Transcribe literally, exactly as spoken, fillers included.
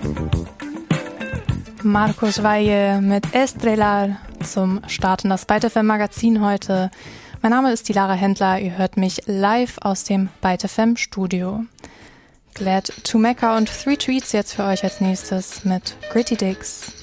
Marcos Valle mit Estrellar zum Starten das Byte F M Magazin heute. Mein Name ist die Lara Händler, ihr hört mich live aus dem Byte F M Studio. Glad to Mecca und Three Tweets jetzt für euch als nächstes mit Gritty Dicks.